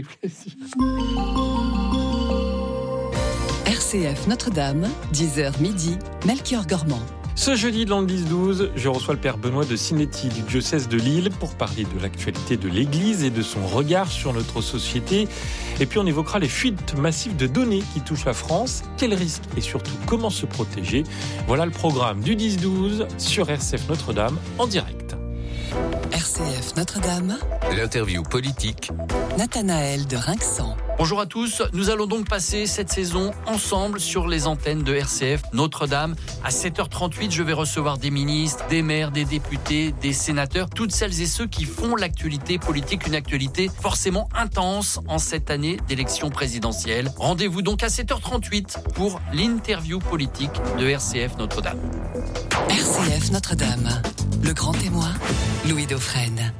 RCF Notre-Dame, 10h midi, Melchior Gormand. Ce jeudi dans le 10-12, je reçois le père Benoît de Sinetti du diocèse de Lille pour parler de l'actualité de l'Église et de son regard sur notre société. Et puis on évoquera les fuites massives de données qui touchent la France, quels risques et surtout comment se protéger. Voilà le programme du 10-12 sur RCF Notre-Dame en direct. RCF Notre-Dame. L'interview politique. Nathanaël de Rinxan. Bonjour à tous, nous allons donc passer cette saison ensemble sur les antennes de RCF Notre-Dame. À 7h38, je vais recevoir des ministres, des maires, des députés, des sénateurs, toutes celles et ceux qui font l'actualité politique, une actualité forcément intense en cette année d'élection présidentielle. Rendez-vous donc à 7h38 pour l'interview politique de RCF Notre-Dame. RCF Notre-Dame, le grand témoin, Louis Dauphren.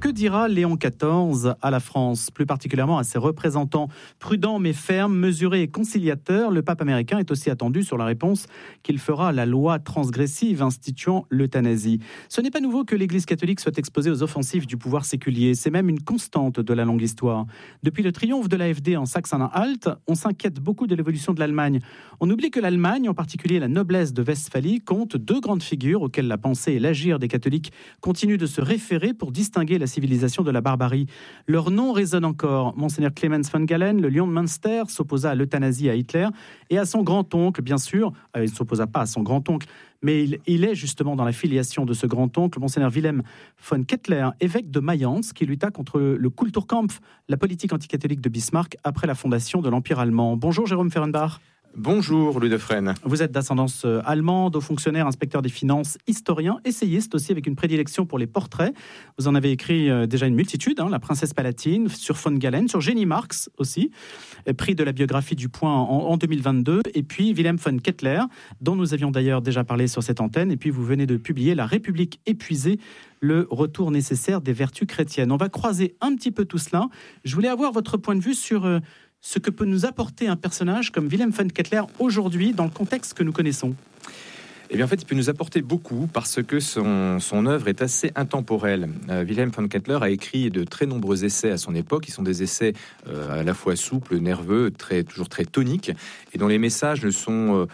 que dira Léon XIV à la France, plus particulièrement à ses représentants prudents mais fermes, mesurés et conciliateurs? Le pape américain est aussi attendu sur la réponse qu'il fera à la loi transgressive instituant l'euthanasie. Ce n'est pas nouveau que l'Église catholique soit exposée aux offensives du pouvoir séculier. C'est même une constante de la longue histoire. Depuis le triomphe de l'AfD en Saxe-Anhalt, on s'inquiète beaucoup de l'évolution de l'Allemagne. On oublie que l'Allemagne, en particulier la noblesse de Westphalie, compte deux grandes figures auxquelles la pensée et l'agir des catholiques continuent de se référer pour distinguer la civilisation de la barbarie. Leur nom résonne encore. Monseigneur Clemens von Galen, le lion de Münster, s'opposa à l'euthanasie à Hitler et à son grand-oncle, bien sûr. Il ne s'opposa pas à son grand-oncle, mais il est justement dans la filiation de ce grand-oncle, Monseigneur Wilhelm von Kettler, évêque de Mayence, qui lutta contre le Kulturkampf, la politique anticatholique de Bismarck, après la fondation de l'Empire allemand. Bonjour Jérôme Fehrenbach. Bonjour Louis Defresne. Vous êtes d'ascendance allemande, haut fonctionnaire, inspecteur des finances, historien, essayiste aussi avec une prédilection pour les portraits. Vous en avez écrit déjà une multitude, La Princesse Palatine, sur von Galen, sur Jenny Marx aussi, prix de la biographie du Point en 2022, et puis Wilhelm von Kettler, dont nous avions d'ailleurs déjà parlé sur cette antenne, et puis vous venez de publier La République épuisée, le retour nécessaire des vertus chrétiennes. On va croiser un petit peu tout cela. Je voulais avoir votre point de vue sur ce que peut nous apporter un personnage comme Wilhelm von Kettler aujourd'hui dans le contexte que nous connaissons. Eh bien, en fait, il peut nous apporter beaucoup parce que son œuvre est assez intemporelle. Wilhelm von Kettler a écrit de très nombreux essais à son époque. Ils sont des essais à la fois souples, nerveux, toujours très toniques, et dont les messages sont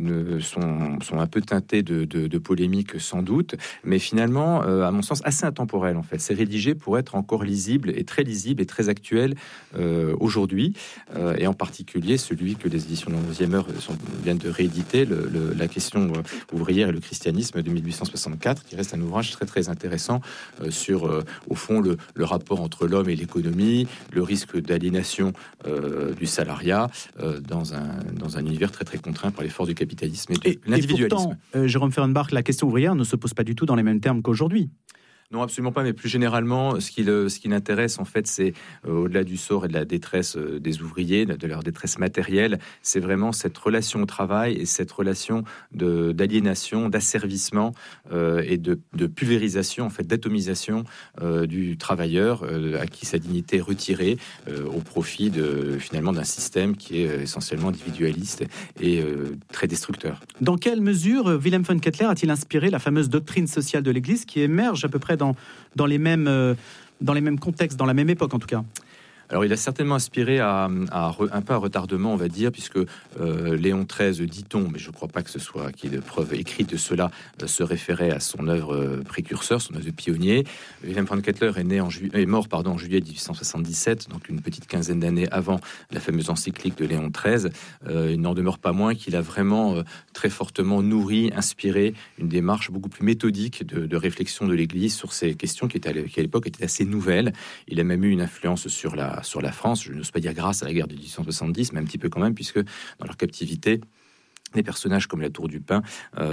un peu teintés de polémique sans doute, mais finalement, à mon sens, assez intemporels en fait. C'est rédigé pour être encore lisible et très actuel aujourd'hui, et en particulier celui que les éditions de 11e heure viennent de rééditer, la question ouvrière et le christianisme de 1864, qui reste un ouvrage très très intéressant sur au fond le rapport entre l'homme et l'économie, le risque d'aliénation du salariat dans un univers très très contraint par les forces du capitalisme et de l'individualisme. Et pourtant, Jérôme Fehrenbach, la question ouvrière ne se pose pas du tout dans les mêmes termes qu'aujourd'hui. Non, absolument pas, mais plus généralement, ce qui l'intéresse, en fait, c'est au-delà du sort et de la détresse des ouvriers, de leur détresse matérielle, c'est vraiment cette relation au travail et cette relation d'aliénation, d'asservissement et de pulvérisation, en fait, d'atomisation du travailleur à qui sa dignité est retirée au profit finalement d'un système qui est essentiellement individualiste et très destructeur. Dans quelle mesure Wilhelm von Kettler a-t-il inspiré la fameuse doctrine sociale de l'Église qui émerge à peu près dans les mêmes contextes, dans la même époque en tout cas? Alors, il a certainement inspiré un peu à retardement, on va dire, puisque Léon XIII, dit-on, mais je ne crois pas que ce soit qu'il y ait de preuves écrites de cela, se référait à son œuvre précurseur, son œuvre de pionnier. Wilhelm von Kettler est mort en juillet 1877, donc une petite quinzaine d'années avant la fameuse encyclique de Léon XIII. Il n'en demeure pas moins qu'il a vraiment très fortement nourri, inspiré une démarche beaucoup plus méthodique de réflexion de l'Église sur ces questions qui à l'époque étaient assez nouvelles. Il a même eu une influence sur la France, je n'ose pas dire grâce à la guerre de 1870, mais un petit peu quand même, puisque dans leur captivité, des personnages comme la Tour du Pin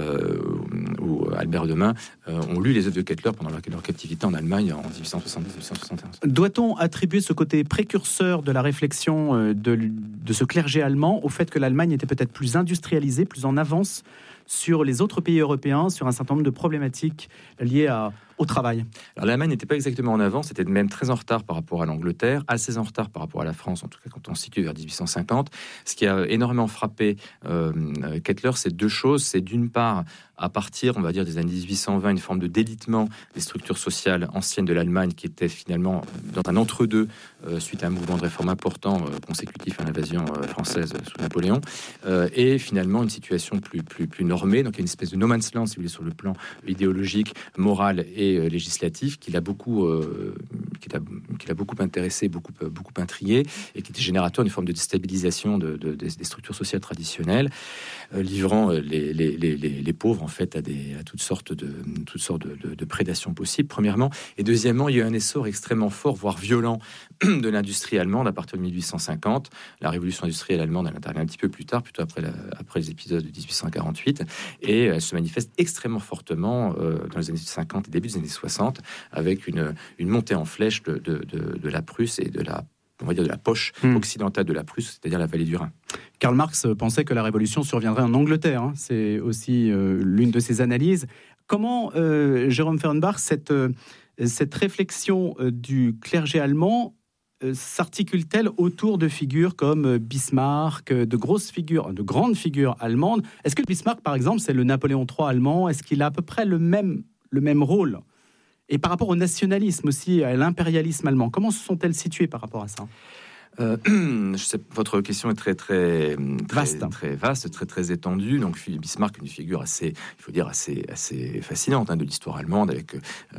ou Albert de Main ont lu les œuvres de Kettler pendant leur captivité en Allemagne en 1870-1871. Doit-on attribuer ce côté précurseur de la réflexion de ce clergé allemand au fait que l'Allemagne était peut-être plus industrialisée, plus en avance sur les autres pays européens, sur un certain nombre de problématiques liées au travail? Alors, l'Allemagne n'était pas exactement en avance, c'était même très en retard par rapport à l'Angleterre, assez en retard par rapport à la France, en tout cas quand on se situe vers 1850. Ce qui a énormément frappé Kettler, c'est deux choses. C'est d'une part, à partir, on va dire, des années 1820, une forme de délitement des structures sociales anciennes de l'Allemagne qui était finalement dans un entre-deux suite à un mouvement de réforme important consécutif à l'invasion française sous Napoléon, et finalement une situation plus normée, donc il y a une espèce de no man's land, si vous voulez, sur le plan idéologique, moral et législatif, qui l'a beaucoup intéressé, beaucoup intrigué, et qui était générateur d'une forme de déstabilisation des structures sociales traditionnelles, livrant les pauvres en fait à toutes sortes de prédations possibles, premièrement, et deuxièmement, il y a eu un essor extrêmement fort, voire violent, de l'industrie allemande à partir de 1850. La révolution industrielle allemande, elle intervient un petit peu plus tard, plutôt après les épisodes de 1848, et elle se manifeste extrêmement fortement dans les années 50 et début des années 60, avec une montée en flèche de la Prusse et de la poche occidentale de la Prusse, c'est-à-dire la vallée du Rhin. Karl Marx pensait que la révolution surviendrait en Angleterre. C'est aussi l'une de ses analyses. Comment, Jérôme Fehrenbach, cette réflexion du clergé allemand s'articule-t-elle autour de figures comme Bismarck, de grandes figures allemandes? Est-ce que Bismarck, par exemple, c'est le Napoléon III allemand? Est-ce qu'il a à peu près le même rôle? Et par rapport au nationalisme aussi, à l'impérialisme allemand, comment se sont-elles situées par rapport à ça? Je sais, votre question est très vaste, très étendue. Donc Bismarck, une figure assez fascinante de l'histoire allemande, avec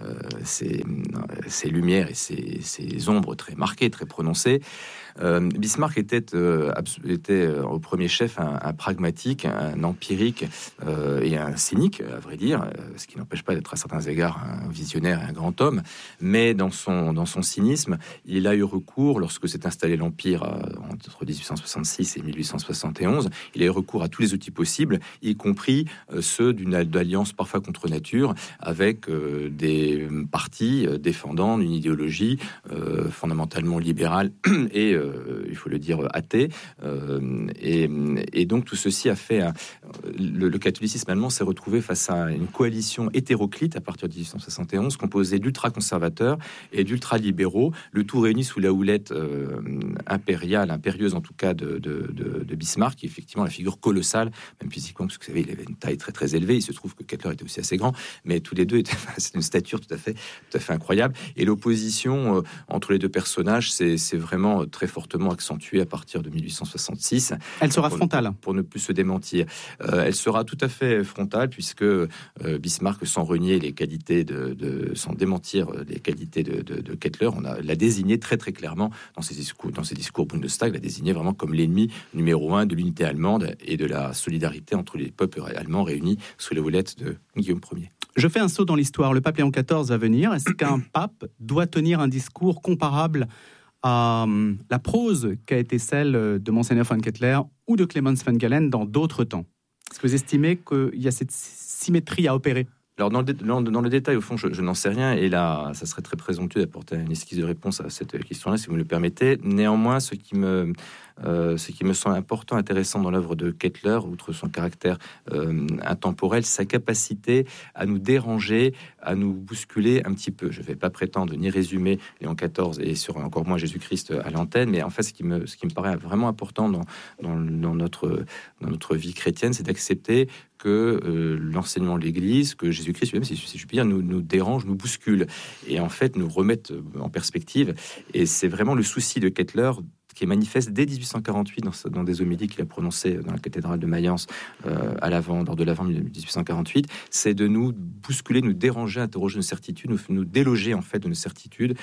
ses lumières et ses ombres très marquées, très prononcées. Bismarck était au premier chef un pragmatique, un empirique et un cynique, à vrai dire, ce qui n'empêche pas d'être à certains égards un visionnaire et un grand homme. Mais dans son cynisme, il a eu recours, lorsque s'est installé l'Empire entre 1866 et 1871, il a eu recours à tous les outils possibles, y compris ceux d'une alliance parfois contre nature, avec des partis défendant une idéologie fondamentalement libérale et il faut le dire, athée. Et donc tout ceci a fait... Le catholicisme allemand s'est retrouvé face à une coalition hétéroclite à partir de 1871, composée d'ultra-conservateurs et d'ultra-libéraux, le tout réuni sous la houlette impérieuse en tout cas de Bismarck, qui est effectivement la figure colossale, même physiquement, parce que vous savez, il avait une taille très très élevée. Il se trouve que Kettler était aussi assez grand, mais tous les deux c'est une stature tout à fait incroyable. Et l'opposition entre les deux personnages, c'est vraiment très fortement accentuée à partir de 1866. Elle sera frontale. Pour ne plus se démentir. Elle sera tout à fait frontale, puisque Bismarck, sans renier les qualités sans démentir les qualités de Kettler, l'a désigné très très clairement dans ses discours Bundestag, l'a désigné vraiment comme l'ennemi numéro 1 de l'unité allemande et de la solidarité entre les peuples allemands réunis sous la houlette de Guillaume Ier. Je fais un saut dans l'histoire. Le pape Léon XIV va venir. Est-ce qu'un pape doit tenir un discours comparable à la prose qu'a été celle de Monseigneur von Kettler ou de Clemens von Galen dans d'autres temps? Est-ce que vous estimez qu'il y a cette symétrie à opérer? Alors dans le détail, au fond, je n'en sais rien, et là, ça serait très présomptueux d'apporter une esquisse de réponse à cette question-là, si vous me le permettez. Néanmoins, ce qui me semble important, intéressant dans l'œuvre de Kettler, outre son caractère intemporel, sa capacité à nous déranger, à nous bousculer un petit peu. Je ne vais pas prétendre ni résumer Léon XIV et encore moins Jésus-Christ à l'antenne, mais en fait, ce qui me paraît vraiment important dans notre vie chrétienne, c'est d'accepter que l'enseignement de l'Église, que Jésus-Christ lui-même, si je puis dire, nous dérange, nous bouscule, et en fait nous remette en perspective. Et c'est vraiment le souci de Kettler, qui est manifeste dès 1848 dans des homélies qu'il a prononcées dans la cathédrale de Mayence lors de l'Avent 1848, c'est de nous bousculer, nous déranger, interroger nos certitudes, nous déloger en fait de nos certitudes,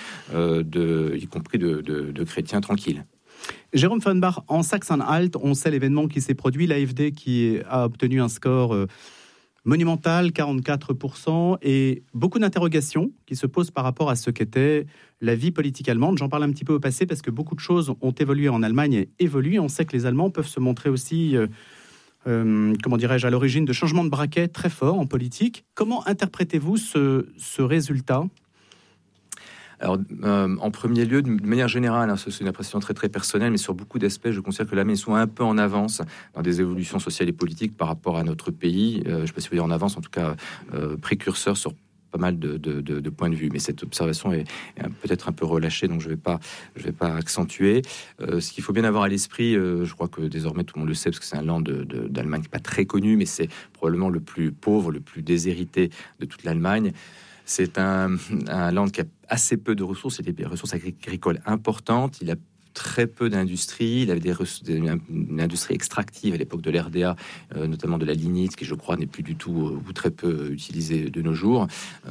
y compris de chrétiens tranquilles. Jérôme Fenbach, en Saxe-Anhalt, on sait l'événement qui s'est produit, l'AfD qui a obtenu un score monumental, 44%, et beaucoup d'interrogations qui se posent par rapport à ce qu'était la vie politique allemande. J'en parle un petit peu au passé parce que beaucoup de choses ont évolué en Allemagne et évoluent. On sait que les Allemands peuvent se montrer aussi, à l'origine de changements de braquet très forts en politique. Comment interprétez-vous ce résultat ? Alors, en premier lieu, de manière générale, c'est une appréciation très très personnelle, mais sur beaucoup d'aspects, je considère que l'Allemagne soit un peu en avance dans des évolutions sociales et politiques par rapport à notre pays. Je ne sais pas si vous voulez en avance, en tout cas précurseur sur pas mal de points de vue, mais cette observation est peut-être un peu relâchée, donc je vais pas accentuer. Ce qu'il faut bien avoir à l'esprit, je crois que désormais tout le monde le sait, parce que c'est un land d'Allemagne qui n'est pas très connu, mais c'est probablement le plus pauvre, le plus déshérité de toute l'Allemagne. C'est un land qui a assez peu de ressources, il a des ressources agricoles importantes, il a très peu d'industrie, il avait une industrie extractive à l'époque de l'RDA, notamment de la lignite, qui je crois n'est plus du tout ou très peu utilisée de nos jours.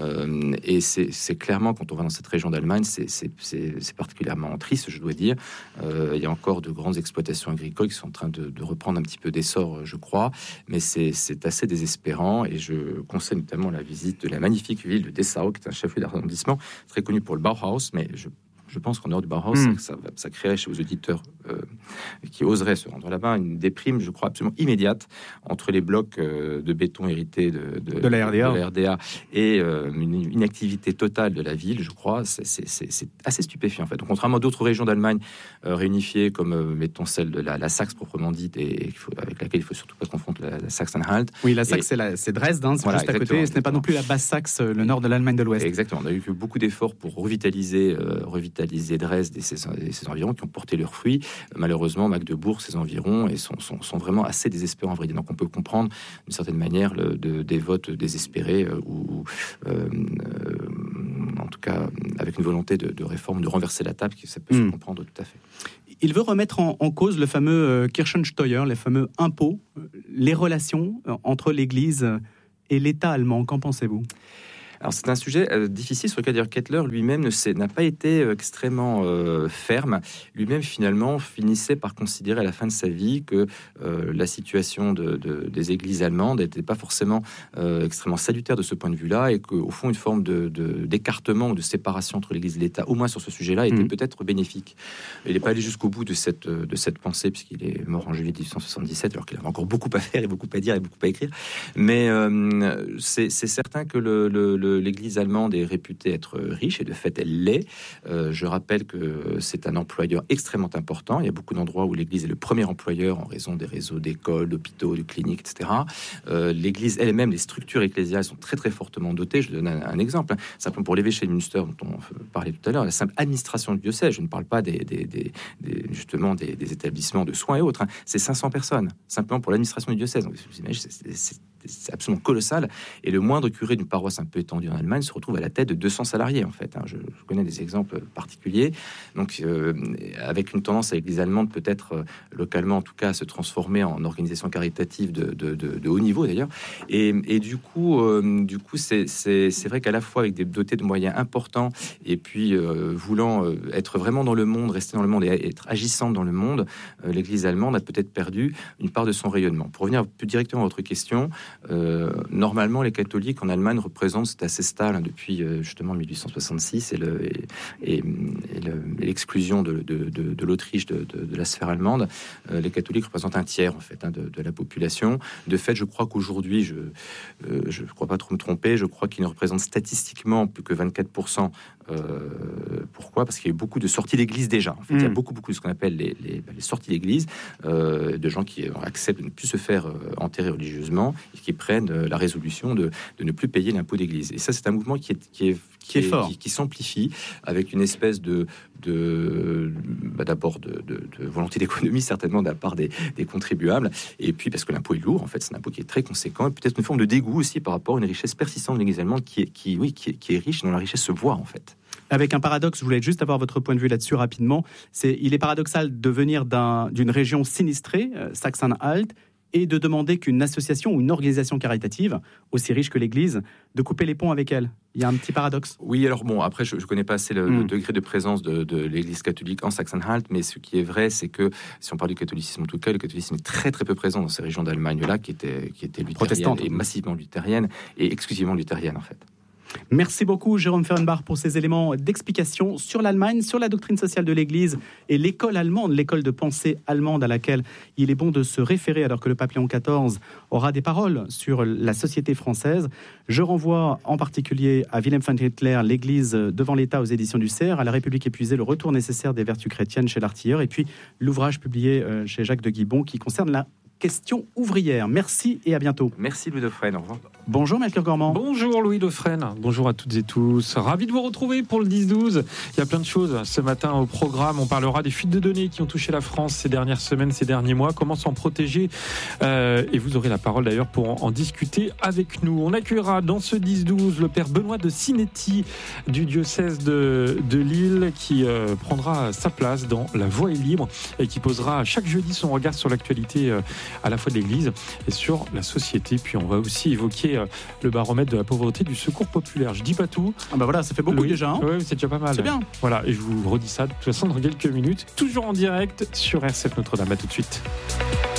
Et c'est clairement, quand on va dans cette région d'Allemagne, c'est particulièrement triste, je dois dire. Il y a encore de grandes exploitations agricoles qui sont en train de reprendre un petit peu d'essor, je crois, mais c'est assez désespérant, et je conseille notamment la visite de la magnifique ville de Dessau, qui est un chef-lieu d'arrondissement très connu pour le Bauhaus, mais je pense qu'en dehors du Bauhaus, ça créerait chez vos auditeurs qui oseraient se rendre là-bas, une déprime, je crois, absolument immédiate entre les blocs de béton hérités de la RDA et une inactivité totale de la ville, je crois. C'est assez stupéfiant, en fait. Donc, contrairement à d'autres régions d'Allemagne réunifiées, comme, mettons, celle de la Saxe proprement dite, avec laquelle il ne faut surtout pas confondre la Saxe-Anhalt. Oui, la Saxe, c'est Dresde, c'est juste à côté. Ce n'est pas non plus la Basse-Saxe, le nord de l'Allemagne de l'Ouest. Exactement. On a eu beaucoup d'efforts pour revitaliser Dresde et ses environs, qui ont porté leurs fruits. Malheureusement, Magdebourg, ses environs, et sont vraiment assez désespérants, en vrai. Donc, on peut comprendre, d'une certaine manière, des votes désespérés ou en tout cas avec une volonté de réforme, de renverser la table, ça peut se comprendre tout à fait. Il veut remettre en cause le fameux Kirchensteuer, les fameux impôts, les relations entre l'Église et l'État allemand. Qu'en pensez-vous ? Alors c'est un sujet difficile sur lequel Kettler lui-même n'a pas été extrêmement ferme. Lui-même finalement finissait par considérer à la fin de sa vie que la situation des églises allemandes n'était pas forcément extrêmement salutaire de ce point de vue-là, et qu'au fond une forme d'écartement ou de séparation entre l'Église et l'État, au moins sur ce sujet-là, était peut-être bénéfique. Il n'est pas allé jusqu'au bout de cette pensée, puisqu'il est mort en juillet 1877, alors qu'il avait encore beaucoup à faire et beaucoup à dire et beaucoup à écrire. Mais c'est certain que l'Église allemande est réputée être riche, et de fait elle l'est. Je rappelle que c'est un employeur extrêmement important. Il y a beaucoup d'endroits où l'Église est le premier employeur en raison des réseaux d'écoles, d'hôpitaux, de cliniques, etc. L'Église elle-même, les structures ecclésiales sont très très fortement dotées. Je donne un exemple, simplement pour l'évêché de Münster dont on parlait tout à l'heure, la simple administration du diocèse. Je ne parle pas justement des établissements de soins et autres. C'est 500 personnes simplement pour l'administration du diocèse. Donc, vous imaginez, c'est absolument colossal. Et le moindre curé d'une paroisse un peu étendue en Allemagne se retrouve à la tête de 200 salariés, en fait. Je connais des exemples particuliers. Donc, avec une tendance à l'Église allemande, peut-être localement, en tout cas, à se transformer en organisation caritative de haut niveau, d'ailleurs. Et du coup, c'est vrai qu'à la fois avec des dotés de moyens importants, et puis voulant être vraiment dans le monde, rester dans le monde et être agissante dans le monde, l'Église allemande a peut-être perdu une part de son rayonnement. Pour revenir plus directement à votre question, normalement, les catholiques en Allemagne représentent, c'est assez stable depuis justement 1866 et l'exclusion de l'Autriche de la sphère allemande. Les catholiques représentent un tiers, en fait, de la population. De fait, je crois qu'aujourd'hui, je ne crois pas trop me tromper, je crois qu'ils ne représentent statistiquement plus que 24%. Pourquoi ? Parce qu'il y a eu beaucoup de sorties d'église déjà. En fait, il y a beaucoup de ce qu'on appelle les sorties d'église, de gens qui acceptent de ne plus se faire enterrer religieusement et qui prennent la résolution de ne plus payer l'impôt d'église. Et ça, c'est un mouvement qui est fort, qui s'amplifie avec une espèce d'abord de volonté d'économie, certainement de la part des contribuables, et puis parce que l'impôt est lourd, en fait, c'est un impôt qui est très conséquent, et peut-être une forme de dégoût aussi par rapport à une richesse persistante de l'Église allemande qui est riche, dont la richesse se voit, en fait. Avec un paradoxe, je voulais juste avoir votre point de vue là-dessus rapidement. Il est paradoxal de venir d'une région sinistrée, Saxe-Anhalt, et de demander qu'une association ou une organisation caritative, aussi riche que l'Église, de couper les ponts avec elle. Il y a un petit paradoxe. Oui, alors bon, après, je ne connais pas assez le degré de présence de l'Église catholique en Saxe-Anhalt, mais ce qui est vrai, c'est que, si on parle du catholicisme en tout cas, le catholicisme est très très peu présent dans ces régions d'Allemagne-là, qui étaient luthériennes et massivement luthériennes, et exclusivement luthériennes, en fait. Merci beaucoup Jérôme Fehrenbach pour ces éléments d'explication sur l'Allemagne, sur la doctrine sociale de l'Église et l'école allemande, l'école de pensée allemande à laquelle il est bon de se référer alors que le pape Léon XIV aura des paroles sur la société française. Je renvoie en particulier à Wilhelm von Hitler, l'Église devant l'État aux éditions du Cerf, à La République épuisée, le retour nécessaire des vertus chrétiennes chez l'Artilleur, et puis l'ouvrage publié chez Jacques de Guibon qui concerne la question ouvrière. Merci et à bientôt. Merci Louis Dauphren, au revoir. Bonjour Melchior Gormand. Bonjour Louis Dauphren, bonjour à toutes et tous. Ravi de vous retrouver pour le 10-12. Il y a plein de choses ce matin au programme. On parlera des fuites de données qui ont touché la France ces dernières semaines, ces derniers mois. Comment s'en protéger et vous aurez la parole d'ailleurs pour en discuter avec nous. On accueillera dans ce 10-12 le père Benoît de Sinetti du diocèse de Lille qui prendra sa place dans La Voix est libre et qui posera chaque jeudi son regard sur l'actualité à la fois de l'Église et sur la société. Puis on va aussi évoquer le baromètre de la pauvreté du Secours populaire. Je dis pas tout. Ah bah voilà, ça fait beaucoup déjà. Oui, c'est déjà pas mal. C'est bien. Voilà, et je vous redis ça de toute façon dans quelques minutes, toujours en direct sur RCF Notre-Dame. À tout de suite.